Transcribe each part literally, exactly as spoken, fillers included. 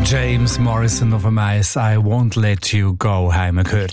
James Morrison auf dem Eis, I Won't Let You Go, haben wir gehört.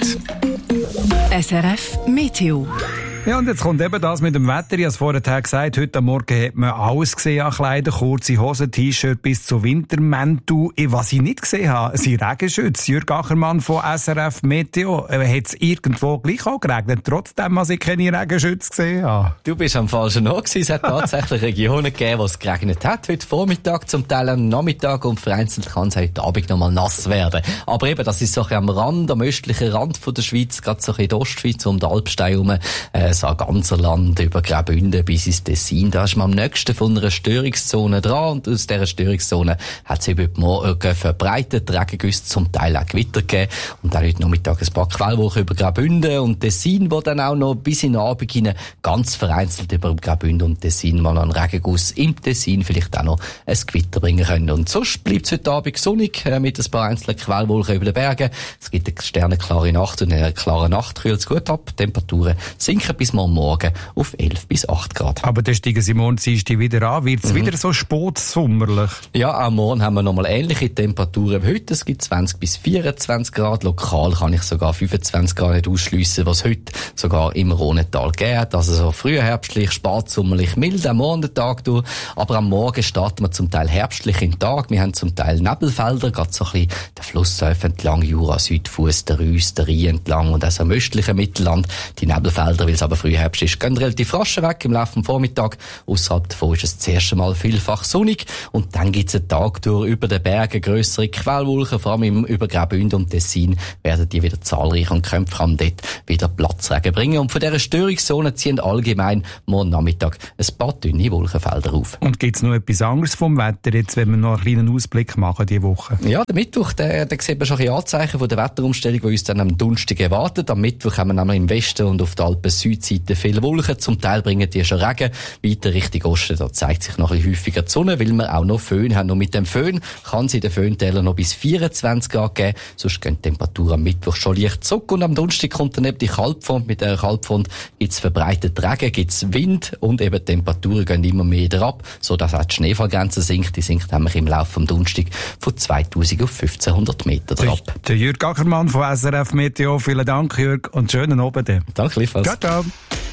S R F Meteo. Ja, und jetzt kommt eben das mit dem Wetter. Ich habe es vorher gesagt, heute Morgen hat man alles gesehen an Kleidern, kurze Hosen, T-Shirt bis zu Wintermäntel. Was ich nicht gesehen habe, sind Regenschütze. Jürg Achermann von S R F Meteo. Hat es irgendwo gleich auch geregnet, trotzdem, dass ich keine Regenschütze gesehen habe? Du bist am falschen Ort gewesen. Es hat tatsächlich Regionen gegeben, wo es geregnet hat. Heute Vormittag, zum Teil am Nachmittag und vereinzelt kann es heute Abend noch mal nass werden. Aber eben, das ist so ein bisschen am Rand, am östlichen Rand von der Schweiz, gerade so ein bisschen in der Ostschweiz, um den Alpstein herum, äh, so ein ganzer Land, über Graubünden bis ins Tessin. Da ist man am nächsten von einer Störungszone dran und aus dieser Störungszone hat es eben morgen verbreitet Regengüsse, zum Teil auch Gewitter gegeben und dann heute Nachmittag ein paar Quellwolken über Graubünden und Tessin, wo dann auch noch bis in den Abend hinein ganz vereinzelt über Graubünden und Tessin mal einen Regenguss im Tessin vielleicht auch noch ein Gewitter bringen können. Und sonst bleibt es heute Abend sonnig äh, mit ein paar einzelnen Quellwolken über den Bergen. Es gibt eine sternenklare Nacht und in einer klaren Nacht kühlt es gut ab. Temperaturen sinken bis mal morgen auf elf bis acht Grad. Aber dann steigen sie morgen Dienstag wieder an. Wird es mhm. wieder so spätsommerlich? Ja, auch morgen haben wir nochmal ähnliche Temperaturen wie heute. Es gibt zwanzig bis vierundzwanzig Grad. Lokal kann ich sogar fünfundzwanzig Grad nicht ausschliessen, was heute sogar im Rhonental geht. Also so frühherbstlich, spätsommerlich, mild am morgen den Tag durch. Aber am Morgen starten wir zum Teil herbstlich in den Tag. Wir haben zum Teil Nebelfelder, gerade so ein bisschen der Flussläufe entlang, Jura, Südfuss, der Rüss, der Rhein entlang und auch so im östlichen Mittelland. Die Nebelfelder, weil es aber Frühherbst ist, gehen relativ rasch weg im Laufe des Vormittags. Ausserhalb davon ist es das erste Mal vielfach sonnig und dann gibt es einen Tag durch über den Bergen grössere Quellwolken, vor allem im über Graubünden und Tessin werden die wieder zahlreich und können vor allem dort wieder Platzregen bringen. Und von dieser Störungszone ziehen allgemein morgen Nachmittag ein paar dünne Wolkenfelder auf. Und gibt es noch etwas anderes vom Wetter, jetzt, wenn wir noch einen kleinen Ausblick machen diese Woche? Ja, der Mittwoch, da sieht man schon ein Anzeichen von der Wetterumstellung, die uns dann am Donnerstag erwartet. Am Mittwoch haben wir nämlich im Westen und auf der Alpen-Südseite viele Wolken. Zum Teil bringen die schon Regen. Weiter Richtung Osten, da zeigt sich noch ein bisschen häufiger die Sonne, weil wir auch noch Föhn haben. Und mit dem Föhn kann es in den Föhntälern noch bis vierundzwanzig Grad geben. Sonst gehen die Temperaturen am Mittwoch schon leicht zurück. Und am Donnerstag kommt dann eben die Kaltfront. Mit der Kaltfront gibt es verbreitet Regen, gibt es Wind und eben die Temperaturen gehen immer mehr wieder ab, sodass auch die Schneefallgrenze sinkt. Die sinkt nämlich im Laufe des Donnerstag von zweitausend auf fünfzehnhundert Meter drauf. Der, der Jürg Ackermann von S R F Meteo. Vielen Dank, Jürg, und schönen Abend. Danke, gleichfalls. Ciao, ciao.